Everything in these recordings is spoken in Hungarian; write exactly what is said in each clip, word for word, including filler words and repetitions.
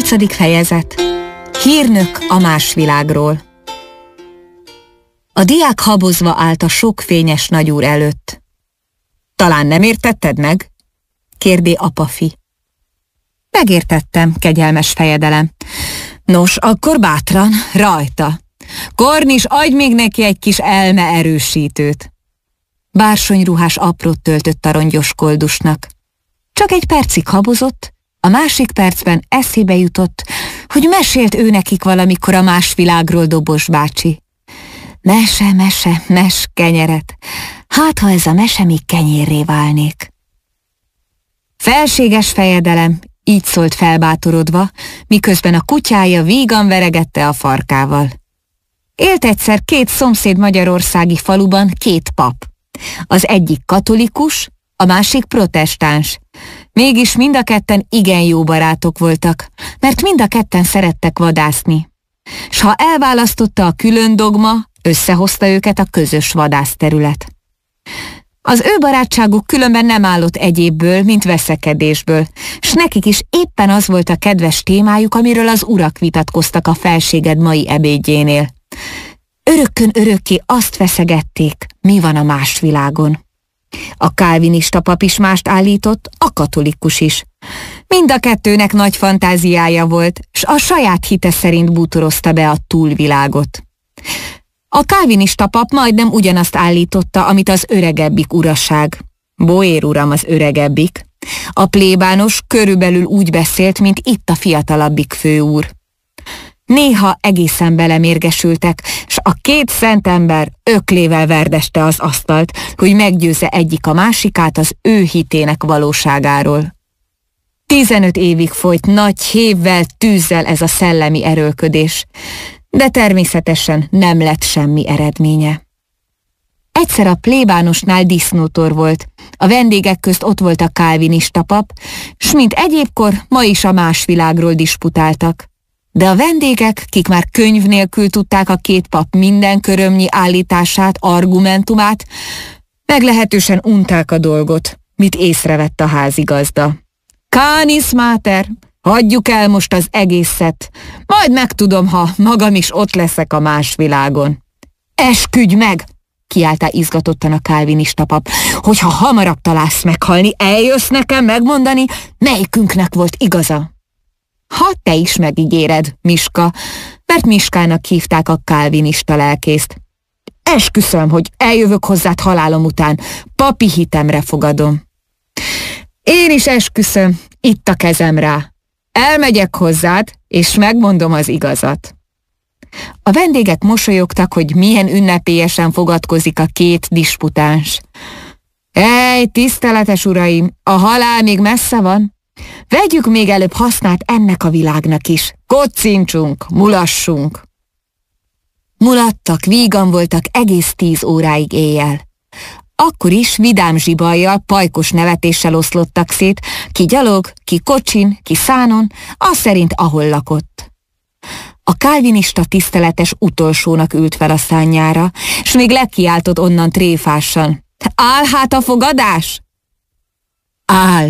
Nyolcadik fejezet. Hírnök a más világról. A diák habozva állt a sok fényes nagyúr előtt. Talán nem értetted meg? Kérdé apafi. Megértettem, kegyelmes fejedelem. Nos, akkor bátran, rajta. Kornis, adj még neki egy kis elme erősítőt. Bársonyruhás aprót töltött a rongyos koldusnak. Csak egy percig habozott, a másik percben eszébe jutott, hogy mesélt ő nekik valamikor a más világról Dobos bácsi. Mese, mese, mes kenyeret. Hát, ha ez a mese még kenyérré válnék. Felséges fejedelem, így szólt felbátorodva, miközben a kutyája vígan veregette a farkával. Élt egyszer két szomszéd magyarországi faluban két pap. Az egyik katolikus, a másik protestáns. Mégis mind a ketten igen jó barátok voltak, mert mind a ketten szerettek vadászni. S ha elválasztotta a külön dogma, összehozta őket a közös vadászterület. Az ő barátságuk különben nem állott egyébből, mint veszekedésből, s nekik is éppen az volt a kedves témájuk, amiről az urak vitatkoztak a felséged mai ebédjénél. Örökkön örökké azt feszegették, mi van a más világon. A kálvinista pap is mást állított, a katolikus is. Mind a kettőnek nagy fantáziája volt, s a saját hite szerint bútorozta be a túlvilágot. A kálvinista pap majdnem ugyanazt állította, amit az öregebbik uraság. Boér uram az öregebbik. A plébános körülbelül úgy beszélt, mint itt a fiatalabbik főúr. Néha egészen belemérgesültek, s a két szent ember öklével verdeste az asztalt, hogy meggyőzze egyik a másikát az ő hitének valóságáról. Tizenöt évig folyt nagy hévvel, tűzzel ez a szellemi erőlködés, de természetesen nem lett semmi eredménye. Egyszer a plébánosnál disznótor volt, a vendégek közt ott volt a kálvinista pap, s mint egyébkor ma is a más világról disputáltak. De a vendégek, kik már könyv nélkül tudták a két pap minden körömnyi állítását, argumentumát, meglehetősen unták a dolgot, mit észrevett a házigazda. Canis mater, hagyjuk el most az egészet, majd megtudom, ha magam is ott leszek a más világon. Esküdj meg, kiáltá izgatottan a kálvinista pap, hogyha hamarabb találsz meghalni, eljössz nekem megmondani, melyikünknek volt igaza. Ha te is megígéred, Miska, mert Miskának hívták a kálvinista lelkészt. Esküszöm, hogy eljövök hozzád halálom után, papi hitemre fogadom. Én is esküszöm, itt a kezem rá. Elmegyek hozzád, és megmondom az igazat. A vendégek mosolyogtak, hogy milyen ünnepélyesen fogadkozik a két disputáns. Ej, tiszteletes uraim, a halál még messze van. Vegyük még előbb hasznát ennek a világnak is. Kocincsunk, mulassunk. Mulattak, vígan voltak egész tíz óráig éjjel. Akkor is vidám zsibajjal, pajkos nevetéssel oszlottak szét, ki gyalog, ki kocsin, ki szánon, az szerint ahol lakott. A kálvinista tiszteletes utolsónak ült fel a szánnyára, s még lekiáltott onnan tréfásan. Áll hát a fogadás? Áll.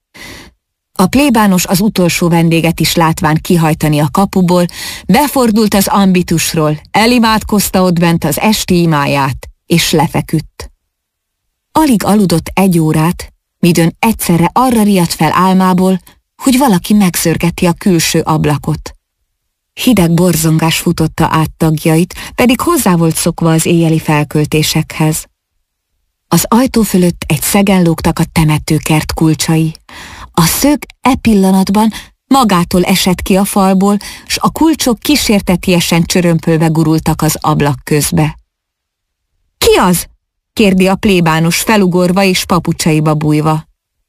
A plébános az utolsó vendéget is látván kihajtani a kapuból, befordult az ambitusról, elimádkozta ott bent az esti imáját, és lefeküdt. Alig aludott egy órát, midőn egyszerre arra riadt fel álmából, hogy valaki megszörgeti a külső ablakot. Hideg borzongás futotta át tagjait, pedig hozzá volt szokva az éjjeli felköltésekhez. Az ajtó fölött egy szegen lógtak a temetőkert kulcsai. A szög e pillanatban magától esett ki a falból, s a kulcsok kísértetiesen csörömpölve gurultak az ablak közbe. Ki az? Kérdi a plébános felugorva és papucsaiba bújva.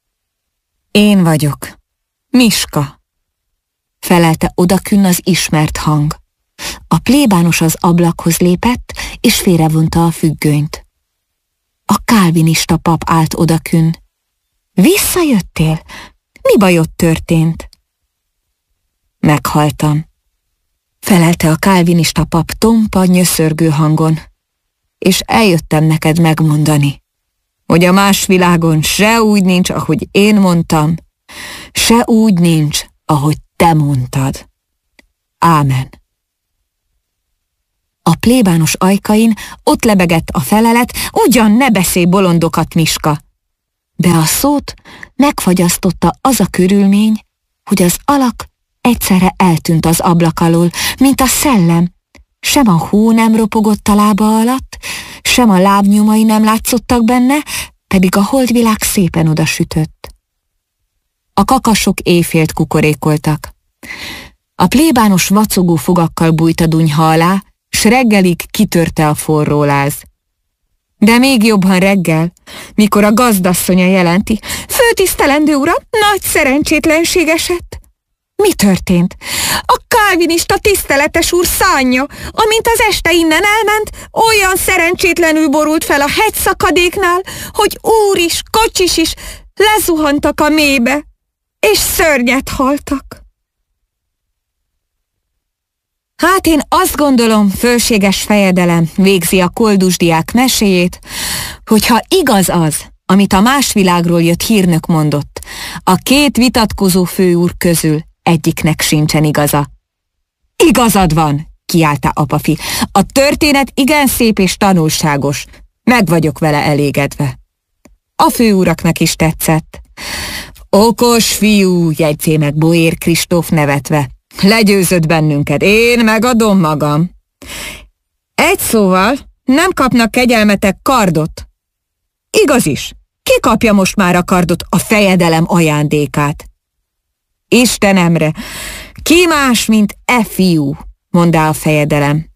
Én vagyok. Miska. Felelte odakünn az ismert hang. A plébános az ablakhoz lépett, és félrevonta a függönyt. A kálvinista pap állt odakünn. Visszajöttél? Mi bajod történt? Meghaltam. Felelte a kálvinista pap tompa, nyöszörgő hangon. És eljöttem neked megmondani, hogy a más világon se úgy nincs, ahogy én mondtam, se úgy nincs, ahogy te mondtad. Ámen. A plébános ajkain ott lebegett a felelet, ugyan ne beszélj bolondokat, Miska. De a szót megfagyasztotta az a körülmény, hogy az alak egyszerre eltűnt az ablak alól, mint a szellem. Sem a hó nem ropogott a lába alatt, sem a lábnyomai nem látszottak benne, pedig a holdvilág szépen odasütött. A kakasok éjfélt kukorékoltak. A plébános vacogó fogakkal bújt a dunyha alá, s reggelig kitörte a forró láz. De még jobban reggel, mikor a gazdasszonya jelenti: főtisztelendő uram, nagy szerencsétlenség esett. Mi történt? A kálvinista tiszteletes úr szánja, amint az este innen elment, olyan szerencsétlenül borult fel a hegyszakadéknál, hogy úr is, kocsis is lezuhantak a mélybe, és szörnyet haltak. Hát én azt gondolom, fölséges fejedelem, végzi a koldusdiák meséjét, hogyha igaz az, amit a más világról jött hírnök mondott, a két vitatkozó főúr közül egyiknek sincsen igaza. Igazad van, kiáltá apafi. A történet igen szép és tanulságos. Meg vagyok vele elégedve. A főuraknak is tetszett. Okos fiú, jegyzé meg Boér Kristóf nevetve. Legyőzött bennünket, én megadom magam. Egy szóval, nem kapnak kegyelmetek kardot. Igaz is, ki kapja most már a kardot, a fejedelem ajándékát? Istenemre, ki más, mint e fiú, mondá a fejedelem.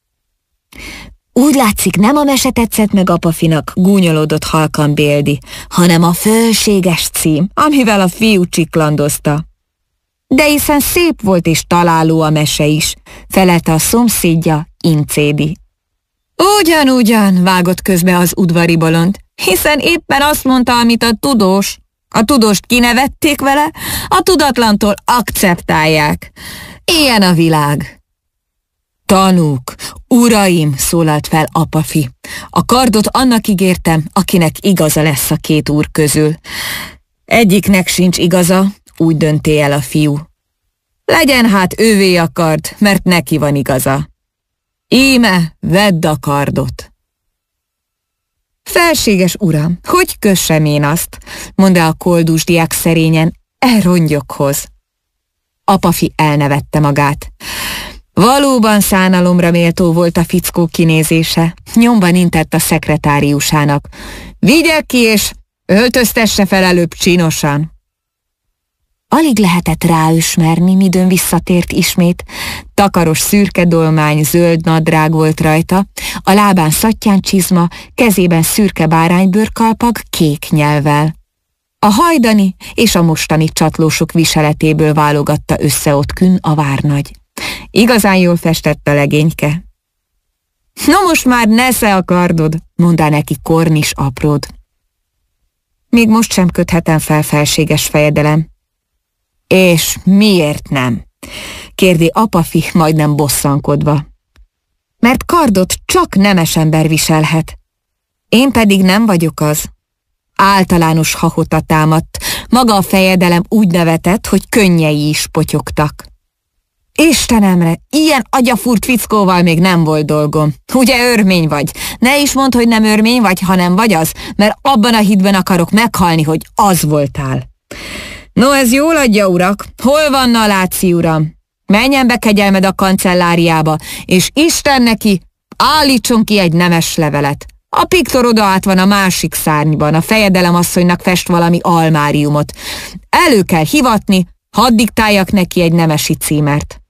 Úgy látszik, nem a mese tetszett meg apafinak, gúnyolódott halkan Béldi, hanem a fölséges cím, amivel a fiú csiklandozta. De hiszen szép volt és találó a mese is, felelte a szomszédja, Incédi. Ugyan-ugyan, vágott közbe az udvari bolond, hiszen éppen azt mondta, amit a tudós. A tudóst kinevették vele, a tudatlantól akceptálják. Ilyen a világ. Tanúk, uraim, szólalt fel apafi. A kardot annak ígértem, akinek igaza lesz a két úr közül. Egyiknek sincs igaza, úgy dönté el a fiú. Legyen hát ővé a kard, mert neki van igaza. Íme, vedd a kardot. Felséges uram, hogy kössem én azt, mondta a koldusdiák szerényen, e rongyokhoz. Apafi elnevette magát. Valóban szánalomra méltó volt a fickó kinézése. Nyomban intett a szekretáriusának. Vigye ki és öltöztesse fel előbb csinosan. Alig lehetett ráismerni, midőn visszatért ismét. Takaros szürke dolmány, zöld nadrág volt rajta, a lábán szattyáncsizma, kezében szürke báránybőrkalpag kék nyelvvel. A hajdani és a mostani csatlósok viseletéből válogatta össze ott künn a várnagy. Igazán jól festett a legényke. No most már nesze a kardod, mondá neki Kornis apród. Még most sem köthetem fel, felséges fejedelem. És miért nem? Kérdi apafi, majdnem bosszankodva. Mert kardot csak nemes ember viselhet. Én pedig nem vagyok az. Általános hahota támadt, maga a fejedelem úgy nevetett, hogy könnyei is potyogtak. Istenemre, ilyen agyafúrt fickóval még nem volt dolgom. Ugye örmény vagy? Ne is mondd, hogy nem örmény vagy, hanem vagy az, mert abban a hitben akarok meghalni, hogy az voltál. No, ez jól adja, urak. Hol van a Láci uram? Menjen be kegyelmed a kancelláriába, és Isten neki állítson ki egy nemes levelet. A piktor oda át van a másik szárnyban, a fejedelem asszonynak fest valami almáriumot. Elő kell hivatni, hadd diktáljak neki egy nemesi címert.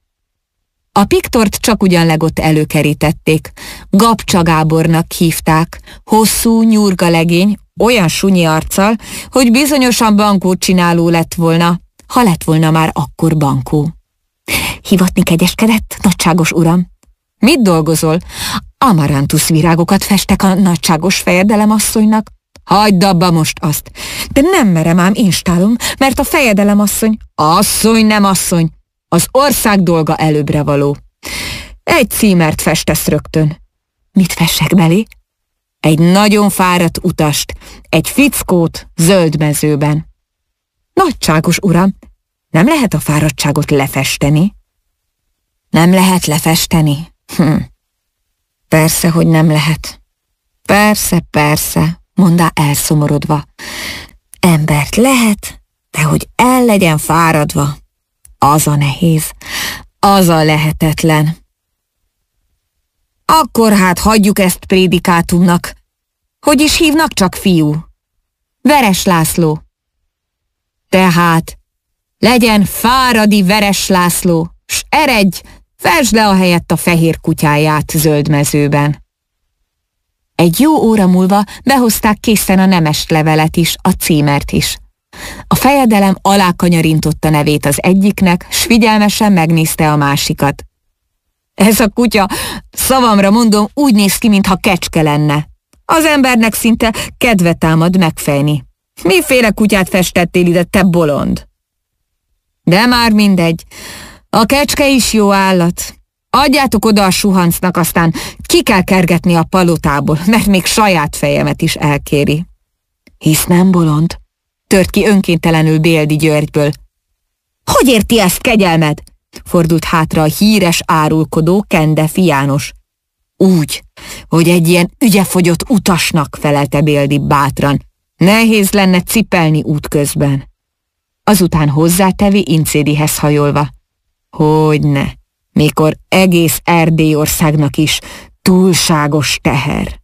A piktort csak ugyan legott előkerítették. Gabcsa Gábornak hívták, hosszú, nyurga legény, olyan sunyi arccal, hogy bizonyosan bankót csináló lett volna, ha lett volna már akkor bankó. Hivatni kegyeskedett, nagyságos uram? Mit dolgozol? Amarantusz virágokat festek a nagyságos fejedelem asszonynak. Hagyd abba most azt. De nem merem ám instálom, mert a fejedelem asszony, asszony nem asszony, az ország dolga előbbre való. Egy címert festesz rögtön. Mit fessek belé? Egy nagyon fáradt utast, egy fickót zöld mezőben. Nagyságos uram, Nem lehet a fáradtságot lefesteni? Nem lehet lefesteni? Hm. Persze, hogy nem lehet. Persze, persze, mondta elszomorodva. Embert lehet, de hogy el legyen fáradva, az a nehéz, az a lehetetlen. Akkor hát hagyjuk ezt prédikátumnak. Hogy is hívnak csak, fiú? Veres László. Tehát legyen Fáradi Veres László, s eredj, fesd le a helyett a fehér kutyáját Zöldmezőben. Egy jó óra múlva behozták készen a nemes levelet is, a címert is. A fejedelem alákanyarintotta nevét az egyiknek, s figyelmesen megnézte a másikat. Ez a kutya, szavamra mondom, úgy néz ki, mintha kecske lenne. Az embernek szinte kedve támad megfejni. Miféle kutyát festettél ide, te bolond? De már mindegy, a kecske is jó állat. Adjátok oda a suhancnak, aztán ki kell kergetni a palotából, mert még saját fejemet is elkéri. Hisz nem bolond? Tört ki önkéntelenül Béldi Györgyből. Hogy érti ezt, kegyelmed? Fordult hátra a híres árulkodó Kendefi János. Úgy, hogy egy ilyen ügyefogyott utasnak, felelte Béldi bátran. Nehéz lenne cipelni útközben. Azután hozzátevi Incédihez hajolva. Hogyne, mikor egész Erdélyországnak is túlságos teher.